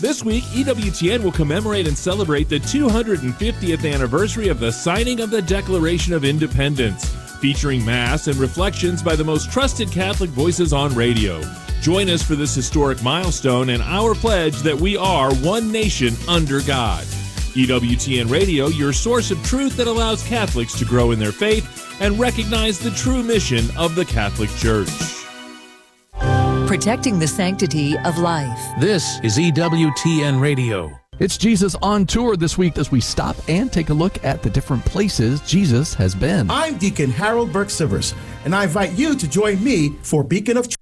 This week, EWTN will commemorate and celebrate the 250th anniversary of the signing of the Declaration of Independence, featuring Mass and reflections by the most trusted Catholic voices on radio. Join us for this historic milestone and our pledge that we are one nation under God. EWTN Radio, your source of truth that allows Catholics to grow in their faith and recognize the true mission of the Catholic Church. Protecting the sanctity of life. This is EWTN Radio. It's Jesus on Tour this week as we stop and take a look at the different places Jesus has been. I'm Deacon Harold Burke-Sivers, and I invite you to join me for Beacon of Truth.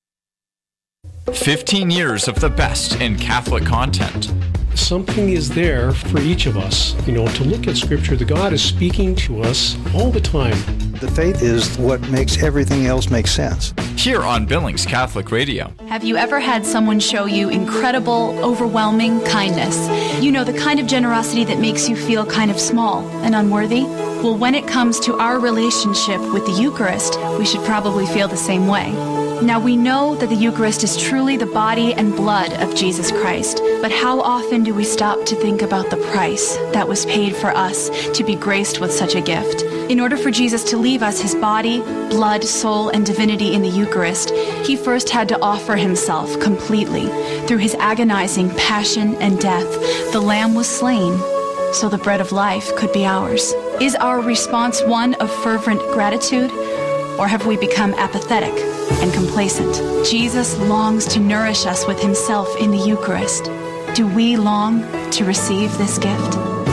15 years of the best in Catholic content. Something is there for each of us, to look at Scripture. The God is speaking to us all the time. The faith is what makes everything else make sense. Here on Billings Catholic Radio. Have you ever had someone show you incredible, overwhelming kindness? The kind of generosity that makes you feel kind of small and unworthy? Well, when it comes to our relationship with the Eucharist, we should probably feel the same way. Now, we know that the Eucharist is truly the body and blood of Jesus Christ, but how often do we stop to think about the price that was paid for us to be graced with such a gift? In order for Jesus to leave us his body, blood, soul, and divinity in the Eucharist, he first had to offer himself completely. Through his agonizing passion and death, the Lamb was slain so the bread of life could be ours. Is our response one of fervent gratitude, or have we become apathetic and complacent? Jesus longs to nourish us with himself in the Eucharist. Do we long to receive this gift?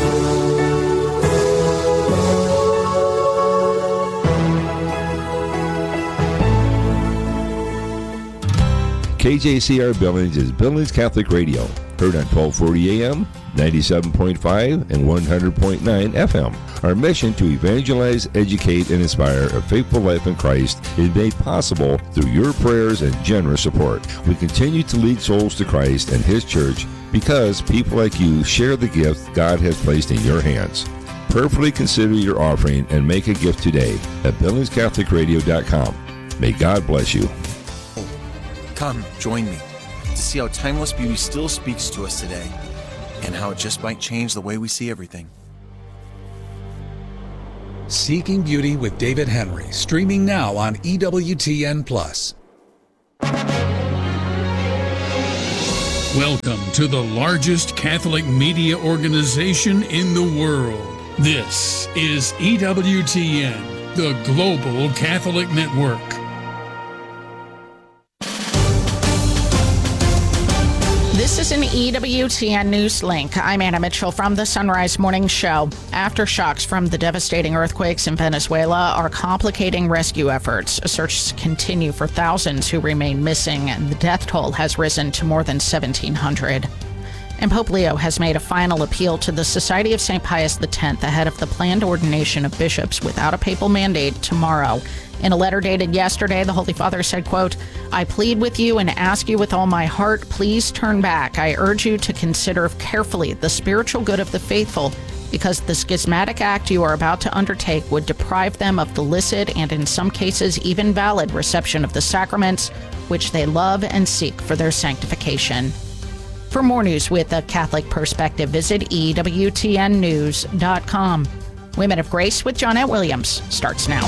KJCR Billings is Billings Catholic Radio, heard on 1240 AM, 97.5, and 100.9 FM. Our mission to evangelize, educate, and inspire a faithful life in Christ is made possible through your prayers and generous support. We continue to lead souls to Christ and his church because people like you share the gift God has placed in your hands. Prayerfully consider your offering and make a gift today at BillingsCatholicRadio.com. May God bless you. Come, join me to see how timeless beauty still speaks to us today and how it just might change the way we see everything. Seeking Beauty with David Henry, streaming now on EWTN+. Welcome to the largest Catholic media organization in the world. This is EWTN, the Global Catholic Network. This is an EWTN News Link. I'm Anna Mitchell from the Sunrise Morning Show. Aftershocks from the devastating earthquakes in Venezuela are complicating rescue efforts. Searches continue for thousands who remain missing, and the death toll has risen to more than 1,700. And Pope Leo has made a final appeal to the Society of St. Pius X ahead of the planned ordination of bishops without a papal mandate tomorrow. In a letter dated yesterday, the Holy Father said, quote, "I plead with you and ask you with all my heart, please turn back. I urge you to consider carefully the spiritual good of the faithful, because the schismatic act you are about to undertake would deprive them of the licit and in some cases even valid reception of the sacraments, which they love and seek for their sanctification." For more news with a Catholic perspective, visit EWTNnews.com. Women of Grace with Johnnette Williams starts now.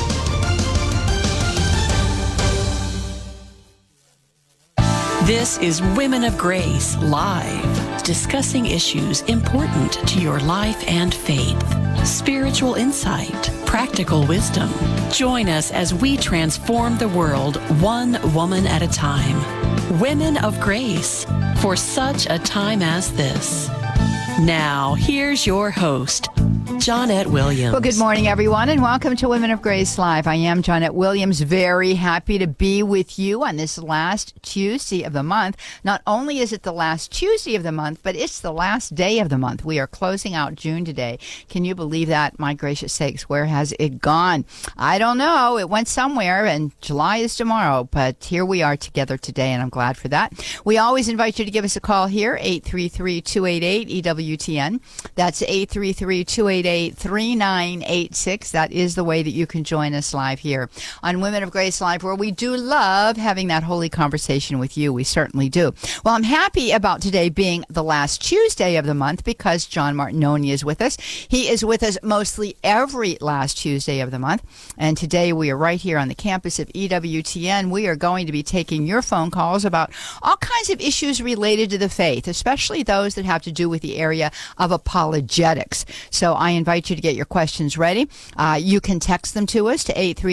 This is Women of Grace Live, discussing issues important to your life and faith. Spiritual insight, practical wisdom. Join us as we transform the world one woman at a time. Women of Grace, for such a time as this. Now, here's your host, Johnnette Williams. Well, good morning, everyone, and welcome to Women of Grace Live. I am Johnnette Williams, very happy to be with you on this last Tuesday of the month. Not only is it the last Tuesday of the month, but it's the last day of the month. We are closing out June today. Can you believe that? My gracious sakes, where has it gone? I don't know. It went somewhere, and July is tomorrow, but here we are together today, and I'm glad for that. We always invite you to give us a call here, 833-288-EWTN. That's 833-288-EWTN. 288-3986. That is the way that you can join us live here on Women of Grace Live, where we do love having that holy conversation with you. We certainly do. Well, I'm happy about today being the last Tuesday of the month because John Martinoni is with us. He is with us mostly every last Tuesday of the month. And today we are right here on the campus of EWTN. We are going to be taking your phone calls about all kinds of issues related to the faith, especially those that have to do with the area of apologetics. So I invite you to get your questions ready. You can text them to us to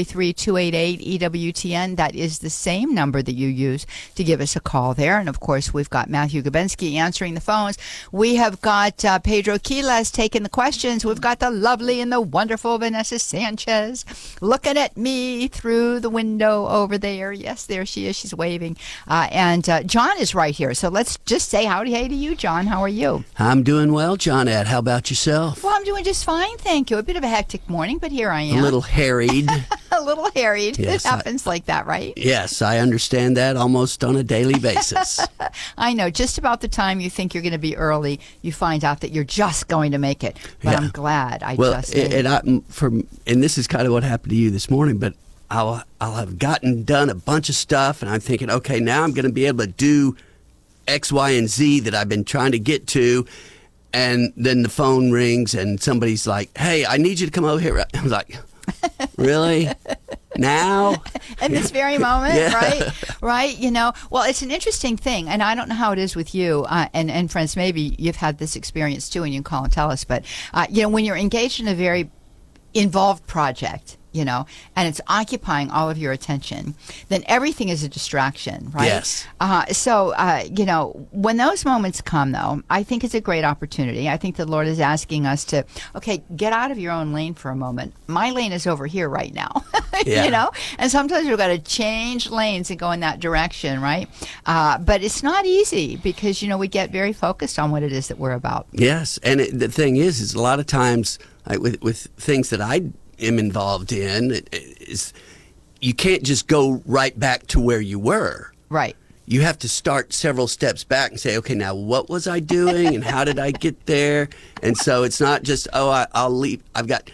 833-288-EWTN. That is the same number that you use to give us a call there. And of course, we've got Matthew Gabensky answering the phones. We have got Pedro Quiles taking the questions. We've got the lovely and the wonderful Vanessa Sanchez looking at me through the window over there. Yes, there she is. She's waving. And John is right here. So let's just say howdy hey to you, John. How are you? I'm doing well, Johnette. How about yourself? Well, I'm doing just fine, thank you. A bit of a hectic morning, but here I am. A little harried. A little harried. Yes, it happens like that, right? Yes, I understand that almost on a daily basis. I know. Just about the time you think you're going to be early, you find out that you're just going to make it. But yeah. I'm glad I just did. And this is kind of what happened to you this morning, but I'll have done a bunch of stuff, and I'm thinking, okay, now I'm going to be able to do X, Y, and Z that I've been trying to get to. And then the phone rings and somebody's like, hey, I need you to come over here. I was like, really? Now? In this very moment, yeah. Right? Right? You know, well, it's an interesting thing, and I don't know how it is with you, and friends, maybe you've had this experience too, and you can call and tell us, but, when you're engaged in a very involved project, and it's occupying all of your attention, then everything is a distraction, right? Yes. So, when those moments come, though, I think it's a great opportunity. I think the Lord is asking us to, okay, get out of your own lane for a moment. My lane is over here right now, yeah. And sometimes we've got to change lanes and go in that direction, right? But it's not easy because, we get very focused on what it is that we're about. Yes, and the thing is a lot of times with things that I am involved in, is you can't just go right back to where you were. Right. You have to start several steps back and say, okay, now what was I doing and how did I get there? And so it's not just, I'll leave. I've got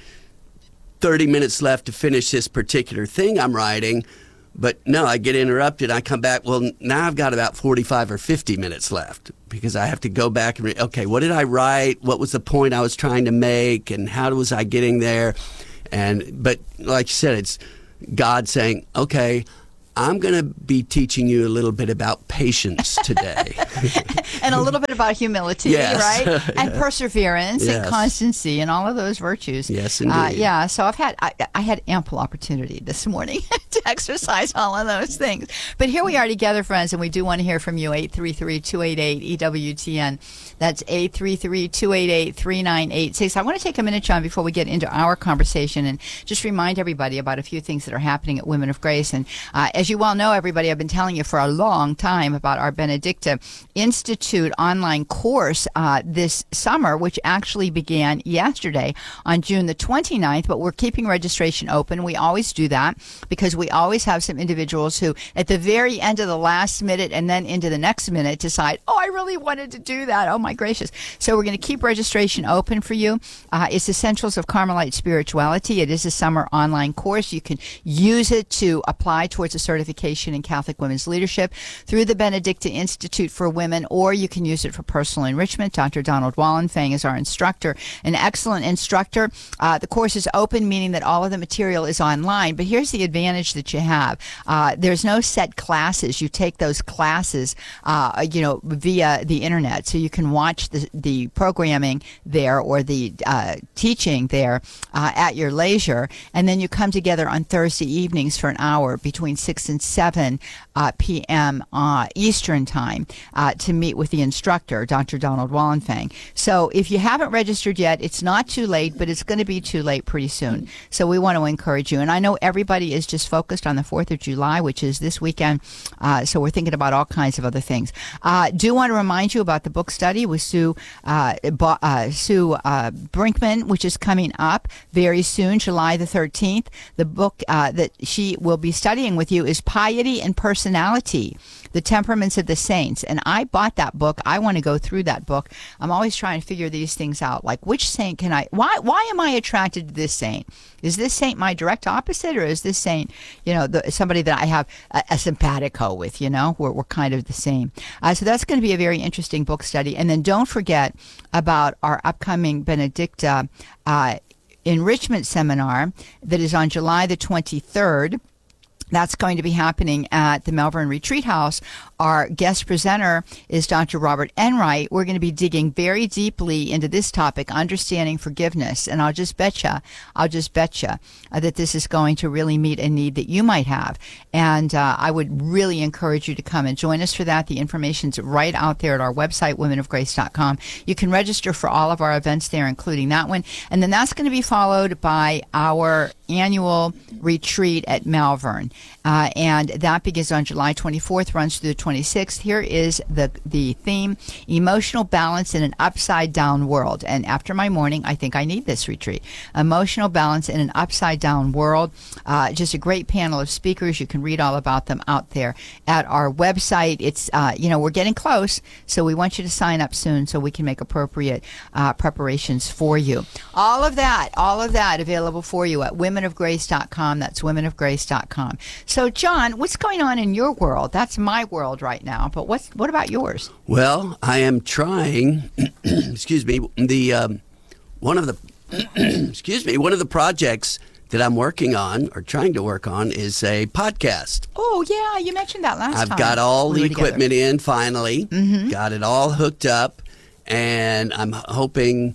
30 minutes left to finish this particular thing I'm writing. But no, I get interrupted. I come back. Well, now I've got about 45 or 50 minutes left because I have to go back and okay, what did I write? What was the point I was trying to make? And how was I getting there? But like you said, it's God saying, okay, I'm going to be teaching you a little bit about patience today. And a little bit about humility, yes. Right? And perseverance yes. and constancy and all of those virtues. Yes, indeed. So I had ample opportunity this morning to exercise all of those things. But here we are together, friends, and we do want to hear from you, 833-288-EWTN. That's 833-288-3986. I want to take a minute, John, before we get into our conversation and just remind everybody about a few things that are happening at Women of Grace. And as you well know, everybody, I've been telling you for a long time about our Benedicta Institute online course this summer, which actually began yesterday on June the 29th, but we're keeping registration open. We always do that because we always have some individuals who at the very end of the last minute and then into the next minute decide, I really wanted to do that. Oh my gracious. So we're going to keep registration open for you. It's Essentials of Carmelite Spirituality. It is a summer online course. You can use it to apply towards a certification in Catholic women's leadership through the Benedicta Institute for Women, or you can use it for personal enrichment. Dr. Donald Wallenfang is our instructor, an excellent instructor. The course is open, meaning that all of the material is online, but here's the advantage that you have. There's no set classes. You take those classes, via the internet, so you can watch the programming there or the teaching there at your leisure, and then you come together on Thursday evenings for an hour between 6 and 7 p.m. Eastern Time to meet with the instructor, Dr. Donald Wallenfang. So if you haven't registered yet, it's not too late, but it's going to be too late pretty soon. So we want to encourage you. And I know everybody is just focused on the 4th of July, which is this weekend. So we're thinking about all kinds of other things. Do want to remind you about the book study with Sue Brinkman, which is coming up very soon, July the 13th. The book that she will be studying with you is Piety and Personality, The Temperaments of the Saints. And I bought that book. I want to go through that book. I'm always trying to figure these things out. Like, which saint can I, why am I attracted to this saint? Is this saint my direct opposite, or is this saint, somebody that I have a simpatico with, we're kind of the same. So that's going to be a very interesting book study. And then don't forget about our upcoming Benedicta enrichment seminar that is on July the 23rd. That's going to be happening at the Malvern Retreat House. Our guest presenter is Dr. Robert Enright. We're going to be digging very deeply into this topic, understanding forgiveness. And I'll just bet you that this is going to really meet a need that you might have. And I would really encourage you to come and join us for that. The information's right out there at our website, womenofgrace.com. You can register for all of our events there, including that one. And then that's going to be followed by our annual retreat at Malvern. And that begins on July 24th, runs through the 26th. Here is the theme: emotional balance in an upside down world. And after my morning, I think I need this retreat. Emotional balance in an upside down world. Just a great panel of speakers. You can read all about them out there at our website. It's, we're getting close, so we want you to sign up soon so we can make appropriate preparations for you. All of that available for you at womenofgrace.com. That's womenofgrace.com. So, John, what's going on in your world? That's my world right now, but what about yours? Well, I am trying, excuse me, one of the projects that I'm working on or trying to work on is a podcast. Oh, yeah, you mentioned that last time. I've got all the equipment in finally, got it all hooked up, and I'm hoping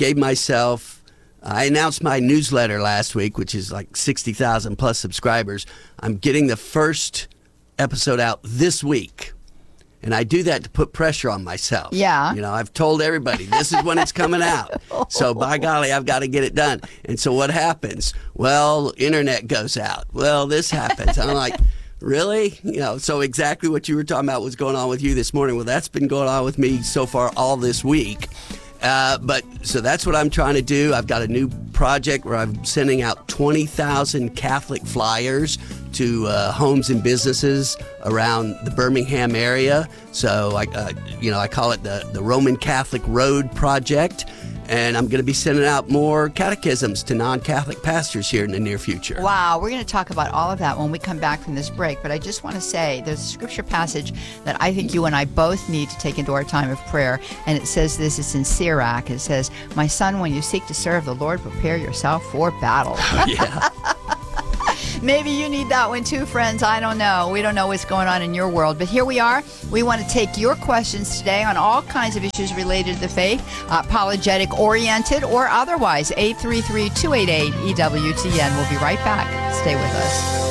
I announced my newsletter last week, which is like 60,000 plus subscribers. I'm getting the first episode out this week. And I do that to put pressure on myself. Yeah. I've told everybody, this is when it's coming out. So by golly, I've got to get it done. And so what happens? Well, internet goes out. Well, this happens. I'm like, really? So exactly what you were talking about was going on with you this morning. Well, that's been going on with me so far all this week. So that's what I'm trying to do. I've got a new project where I'm sending out 20,000 Catholic flyers to homes and businesses around the Birmingham area. So I call it the Roman Catholic Road Project. And I'm going to be sending out more catechisms to non-Catholic pastors here in the near future. Wow, we're going to talk about all of that when we come back from this break. But I just want to say there's a scripture passage that I think you and I both need to take into our time of prayer. And it says this, it's in Sirach. It says, "My son, when you seek to serve the Lord, prepare yourself for battle." Yeah. Maybe you need that one too, friends. I don't know. We don't know what's going on in your world. But here we are. We want to take your questions today on all kinds of issues related to the faith, apologetic-oriented or otherwise. 833-288-EWTN. We'll be right back. Stay with us.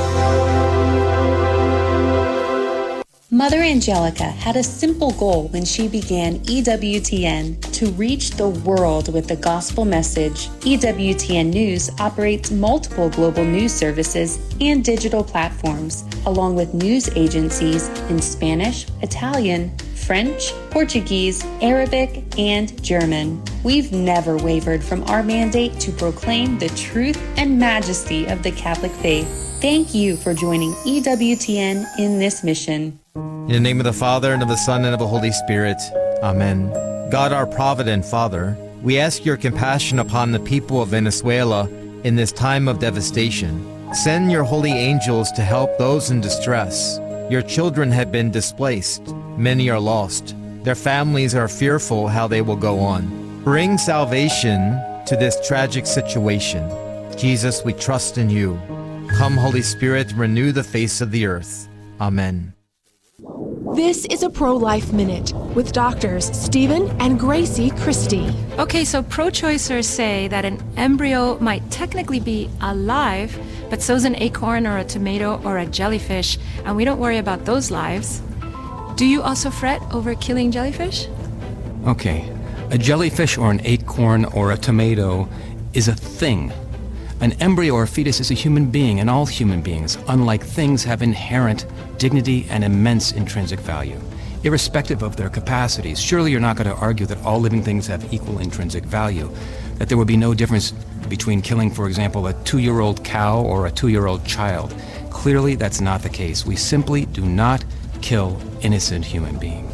Mother Angelica had a simple goal when she began EWTN: to reach the world with the gospel message. EWTN News operates multiple global news services and digital platforms, along with news agencies in Spanish, Italian, French, Portuguese, Arabic, and German. We've never wavered from our mandate to proclaim the truth and majesty of the Catholic faith. Thank you for joining EWTN in this mission. In the name of the Father, and of the Son, and of the Holy Spirit. Amen. God, our provident Father, we ask your compassion upon the people of Venezuela in this time of devastation. Send your holy angels to help those in distress. Your children have been displaced. Many are lost. Their families are fearful how they will go on. Bring salvation to this tragic situation. Jesus, we trust in you. Come, Holy Spirit, renew the face of the earth. Amen. This is a Pro-Life Minute with doctors Stephen and Gracie Christie. Okay, so pro-choicers say that an embryo might technically be alive, but so's an acorn or a tomato or a jellyfish, and we don't worry about those lives. Do you also fret over killing jellyfish? Okay, a jellyfish or an acorn or a tomato is a thing. An embryo or fetus is a human being, and all human beings, unlike things, have inherent dignity and immense intrinsic value. irrespective of their capacities. Surely you're not going to argue that all living things have equal intrinsic value, that there would be no difference between killing, for example, a 2-year-old cow or a 2-year-old child. Clearly, that's not the case. We simply do not kill innocent human beings.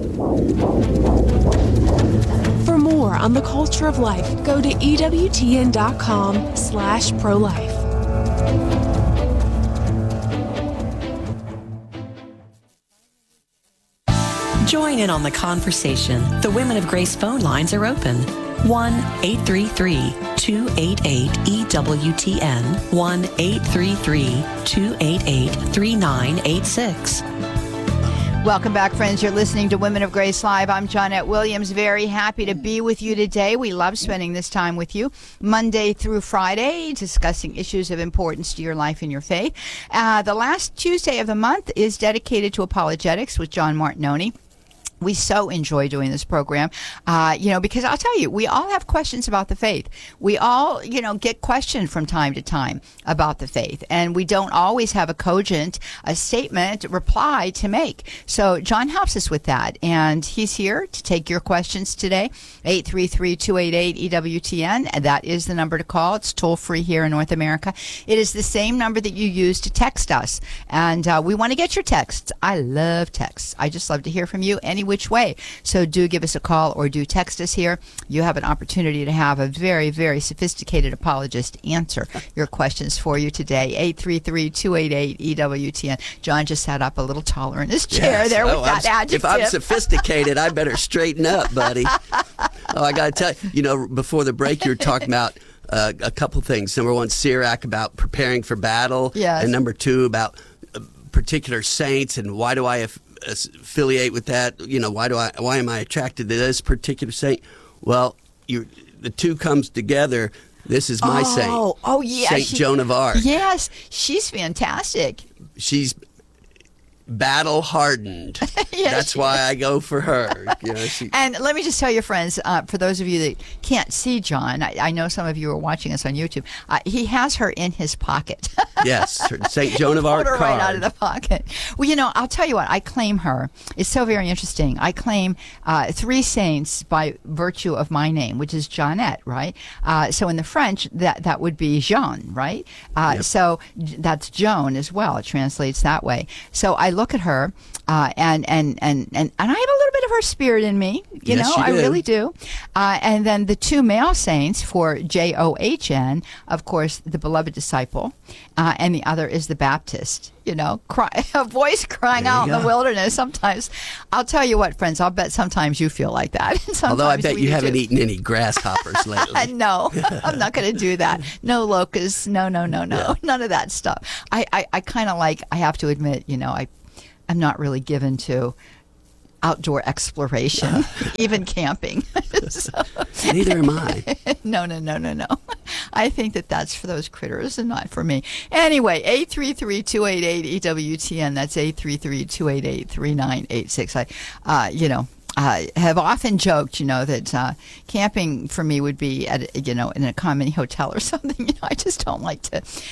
For more on the culture of life, go to EWTN.com/pro-life. Join in on the conversation. The Women of Grace phone lines are open. 1-833-288-EWTN. 1-833-288-3986. Welcome back, friends. You're listening to Women of Grace Live. I'm Johnette Williams. Very happy to be with you today. We love spending this time with you, Monday through Friday, discussing issues of importance to your life and your faith. The last Tuesday of the month is dedicated to apologetics with John Martinoni. We so enjoy doing this program, because I'll tell you, we all have questions about the faith. We all, get questioned from time to time about the faith, and we don't always have a cogent, reply to make. So John helps us with that, and he's here to take your questions today. 833-288-EWTN, and that is the number to call. It's toll free here in North America. It is the same number that you use to text us, and we want to get your texts. I love texts. I just love to hear from you any which way. So do give us a call or do text us here. You have an opportunity to have a very, very sophisticated apologist answer your questions for you today. 833-288-EWTN. John just sat up a little taller in his chair there with that adjective. If I'm sophisticated, I better straighten up, buddy. I got to tell you, before the break, you were talking about a couple things. Number one, Sirach, about preparing for battle. Yes. And number two, about particular saints and why do I affiliate with that? Why am I attracted to this particular saint? Well, the two comes together. This is my saint. Oh, yeah. Saint Joan of Arc. Yes, she's fantastic. She's battle hardened. Yes, that's why I go for her. And let me just tell you, friends, for those of you that can't see John, I know some of you are watching us on YouTube. He has her in his pocket. Yes, St. Joan of Arc card. Right out of the pocket. Well, I'll tell you what, I claim her. It's so very interesting. I claim 3 saints by virtue of my name, which is Johnette, right? So in the French, that would be Jean, right? Yep. So that's Joan as well. It translates that way. So I look at her, and I have a little bit of her spirit in me. I really do. And then the 2 male saints for John, of course, the beloved disciple, and the other is the Baptist. A voice crying out in the wilderness. Sometimes, I'll tell you what, friends, I'll bet sometimes you feel like that. Although I bet you haven't eaten any grasshoppers lately. No, I'm not going to do that. No locusts. No. Yeah. None of that stuff. I kind of I have to admit, I'm not really given to outdoor exploration, even camping. Neither am I. No. I think that's for those critters and not for me. Anyway, 833-288-EWTN. That's 833-288-3986. I have often joked, that camping for me would be at, in an economy hotel or something. I just don't like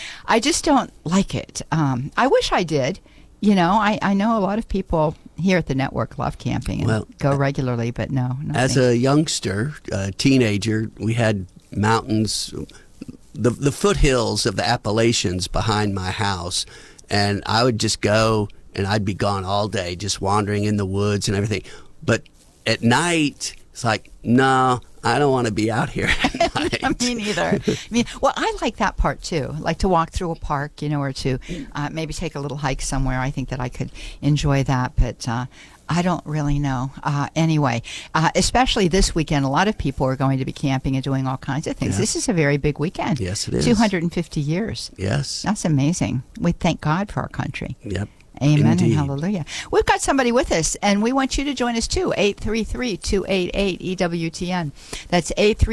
it. I wish I did. I know a lot of people here at the network love camping and go regularly, but no. As a youngster, teenager, we had mountains, the foothills of the Appalachians behind my house, and I would just go and I'd be gone all day just wandering in the woods and everything. But at night, it's like, no, I don't want to be out here at night. Me neither. I like that part too. Like to walk through a park, or to maybe take a little hike somewhere. I think that I could enjoy that, but I don't really know. Anyway, especially this weekend, a lot of people are going to be camping and doing all kinds of things. Yeah. This is a very big weekend. Yes, it is. 250 years. Yes. That's amazing. We thank God for our country. Yep. Amen. Indeed. And hallelujah. We've got somebody with us, and we want you to join us too. 833-288-EWTN. That's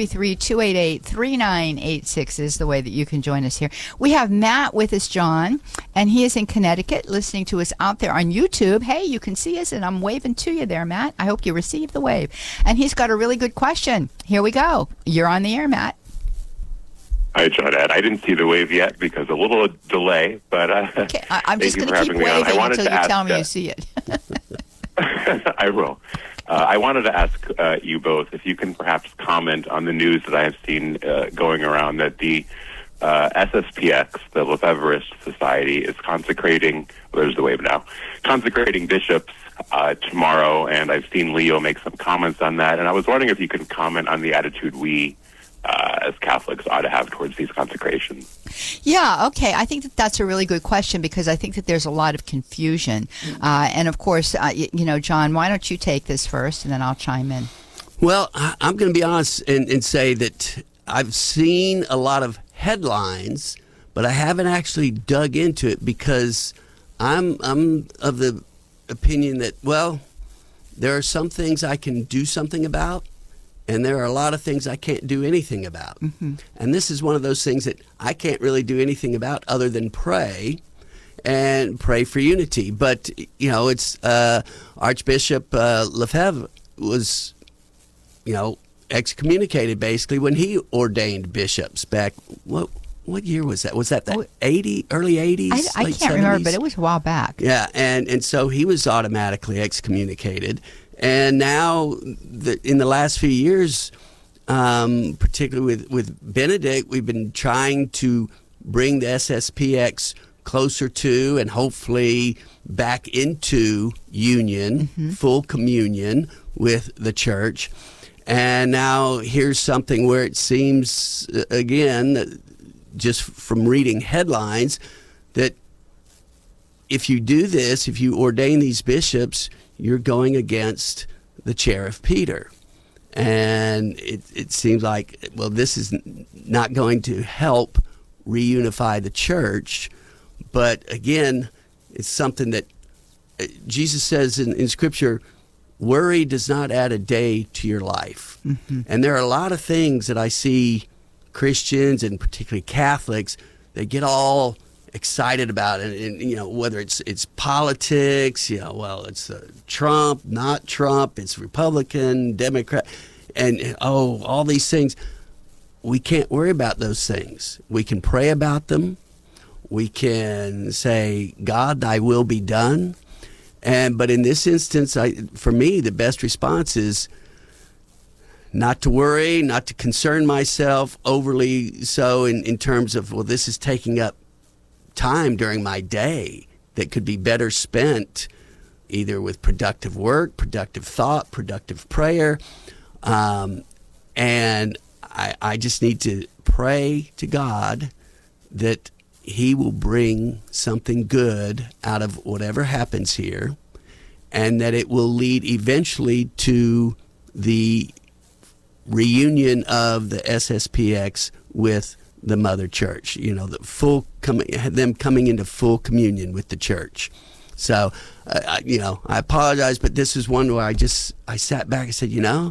833-288-3986 is the way that you can join us here. We have Matt with us, John, and he is in Connecticut listening to us out there on YouTube. Hey, you can see us, and I'm waving to you there, Matt. I hope you receive the wave. And he's got a really good question. Here we go. You're on the air, Matt. Hi, Johnette. I didn't see the wave yet because a little delay, but okay, I'm just going to keep waving until you tell me you see it. I will. I wanted to ask you both if you can perhaps comment on the news that I have seen going around that the SSPX, the Lefebvrist Society, is consecrating, there's the wave now, consecrating bishops tomorrow, and I've seen Leo make some comments on that, and I was wondering if you could comment on the attitude we as Catholics ought to have towards these consecrations. Yeah, okay. I think that's a really good question because I think that there's a lot of confusion. And of course, John, why don't you take this first and then I'll chime in. Well, I'm going to be honest and say that I've seen a lot of headlines, but I haven't actually dug into it because I'm of the opinion that, well, there are some things I can do something about, and there are a lot of things I can't do anything about. Mm-hmm. And this is one of those things that I can't really do anything about other than pray and pray for unity. But, it's Archbishop Lefebvre was, excommunicated basically when he ordained bishops back, what year was that? Was that the early 80s? I can't remember, but it was a while back. Yeah, and so he was automatically excommunicated. And now, in the last few years, particularly with Benedict, we've been trying to bring the SSPX closer to and hopefully back into union, full communion with the church. And now here's something where it seems, again, just from reading headlines, that if you do this, if you ordain these bishops, you're going against the chair of Peter. And it seems like, well, this is not going to help reunify the church. But again, it's something that Jesus says in Scripture, worry does not add a day to your life. Mm-hmm. And there are a lot of things that I see Christians and particularly Catholics, they get all excited about it, and whether it's politics, it's Trump, not Trump, it's Republican, Democrat, and all these things. We can't worry about those things. We can pray about them. We can say, God, thy will be done. But in this instance, for me, the best response is not to worry, not to concern myself overly so in terms of, well, this is taking up time during my day that could be better spent either with productive work, productive thought, productive prayer. And I just need to pray to God that he will bring something good out of whatever happens here, and that it will lead eventually to the reunion of the SSPX with the Mother Church, them coming into full communion with the church. So, I apologize, but this is one where I sat back and said,